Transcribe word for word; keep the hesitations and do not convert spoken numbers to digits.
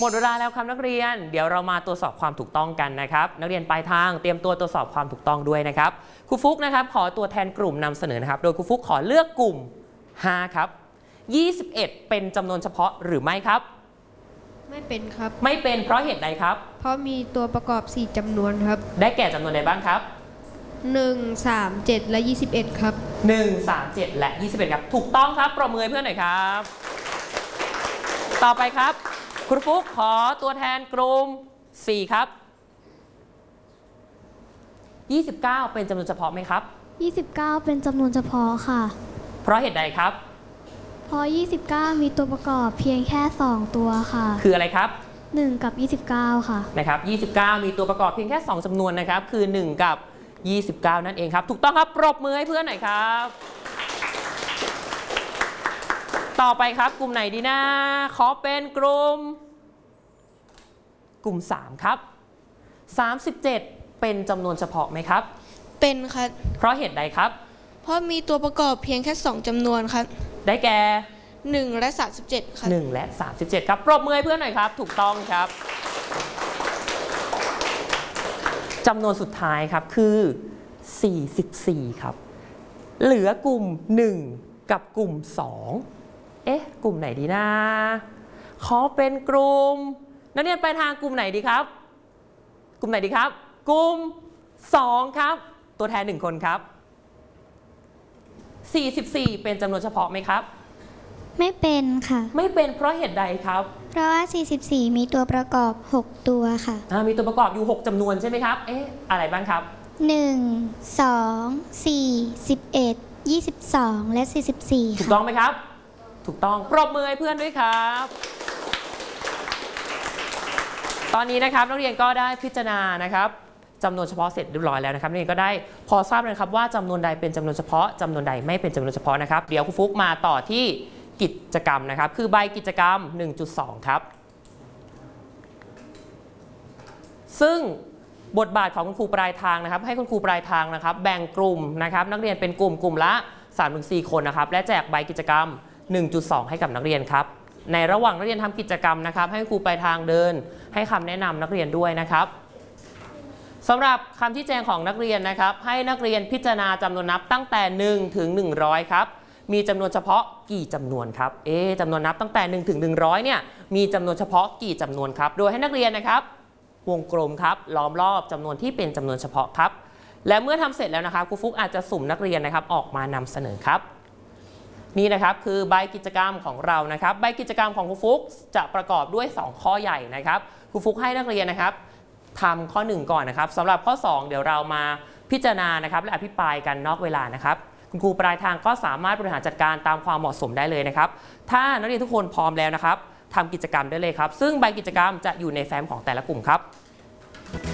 หมดเวลาแล้วครับนักเรียนเดี๋ยวเรามาตรวจสอบความถูกต้องกันนะครับนักเรียนปลายทางเตรียมตัวตรวจสอบความถูกต้องด้วยนะครับครูฟุกนะครับขอตัวแทนกลุ่มนำเสนอนะครับโดยครูฟุกขอเลือกกลุ่มห้าครับยี่สิบเอ็ดเป็นจำนวนเฉพาะหรือไม่ครับไม่เป็นครับไม่เป็นเพราะเหตุใดครับเพราะมีตัวประกอบสี่จำนวนครับได้แก่จำนวนใดบ้างครับหนึ่ง สาม เจ็ด และยี่สิบเอ็ดครับหนึ่ง สาม เจ็ด และยี่สิบเอ็ดครับถูกต้องครับปรบมือเพื่อนหน่อยครับต่อไปครับครูฟุกขอตัวแทนกลุ่มสี่ครับยี่สิบเก้าเป็นจำนวนเฉพาะไหมครับยี่สิบเก้าเป็นจำนวนเฉพาะค่ะเพราะเหตุใดครับเพราะยี่สิบเก้ามีตัวประกอบเพียงแค่สองตัวค่ะคืออะไรครับหนึ่งกับยี่สิบเก้าค่ะนะครับยี่สิบเก้ามีตัวประกอบเพียงแค่สองจำนวนนะครับคือหนึ่งกับยี่สิบเก้านั่นเองครับถูกต้องครับปรบมือให้เพื่อนหน่อยครับต่อไปครับกลุ่มไหนดีนะขอเป็นกลุ่มกลุ่มสามครับสามสิบเจ็ดเป็นจำนวนเฉพาะไหมครับเป็นครับเพราะเหตุใดครับเพราะมีตัวประกอบเพียงแค่สองจำนวนครับได้แก่หนึ่งและสามสิบเจ็ดครับหนึ่งและสามสิบเจ็ดครับปรบมือให้เพื่อนหน่อยครับถูกต้องครับจำนวนสุดท้ายครับคือสี่สิบสี่ครับเหลือกลุ่มหนึ่งกับกลุ่มสองเอ๊ะกลุ่มไหนดีนะขอเป็นกลุ่มนักเรียนไปทางกลุ่มไหนดีครับกลุ่มไหนดีครับกลุ่มสองครับตัวแทนหนึ่งคนครับสี่สิบสี่เป็นจำนวนเฉพาะไหมครับไม่เป็นค่ะไม่เป็นเพราะเหตุใดครับเพราะว่าสี่สิบสี่มีตัวประกอบหกตัวค่ะมีตัวประกอบอยู่หกจำนวนใช่ไหมครับเอ๊ะอะไรบ้างครับหนึ่ง สอง สี่ สิบเอ็ด ยี่สิบสองและสี่สิบสี่ค่ะถูกต้องไหมครับถูกต้องปรบมือให้เพื่อนด้วยครับตอนนี้นะครับนักเรียนก็ได้พิจารณานะครับจำนวนเฉพาะเสร็จเรียบร้อยแล้วนะครับนักเรียนก็ได้พอทราบเลยครับว่าจำนวนใดเป็นจำนวนเฉพาะจำนวนใดไม่เป็นจำนวนเฉพาะนะครับเดี๋ยวครูฟุกมาต่อที่กิจกรรมนะครับคือใบกิจกรรม หนึ่งจุดสอง ครับซึ่งบทบาทของคุณครูปลายทางนะครับให้คุณครูปลายทางนะครับแบ่งกลุ่มนะครับนักเรียนเป็นกลุ่มกลุ่มละ สามถึงสี่ คนนะครับและแจกใบกิจกรรม หนึ่งจุดสอง ให้กับนักเรียนครับในระหว่างนักเรียนทำกิจกรรมนะครับให้ครูปลายทางเดินให้คำแนะนำนักเรียนด้วยนะครับสำหรับคำชี้แจงของนักเรียนนะครับให้นักเรียนพิจารณาจำนวนนับตั้งแต่หนึ่งถึงหนึ่งร้อยครับมีจำนวนเฉพาะกี่จำนวนครับเอ๊ะจำนวนนับตั้งแต่หนึ่งถึงหนึ่งร้อยเนี่ยมีจำนวนเฉพาะกี่จำนวนครับโดยให้นักเรียนนะครับวงกลมครับล้อมรอบจำนวนที่เป็นจำนวนเฉพาะครับและเมื่อทำเสร็จแล้วนะครับครูฟุกอาจจะสุ่มนักเรียนนะครับออกมานำเสนอครับนี่นะครับคือใบกิจกรรมของเรานะครับใบกิจกรรมของครูฟุกจะประกอบด้วยสองข้อใหญ่นะครับครูฟุกให้นักเรียนนะครับทำข้อหนึ่งก่อนนะครับสำหรับข้อสองเดี๋ยวเรามาพิจารณานะครับและอภิปรายกันนอกเวลานะครับคุณครูปลายทางก็สามารถบริหารจัดการตามความเหมาะสมได้เลยนะครับถ้านักเรียนทุกคนพร้อมแล้วนะครับทำกิจกรรมได้เลยครับซึ่งใบกิจกรรมจะอยู่ในแฟ้มของแต่ละกลุ่มครับ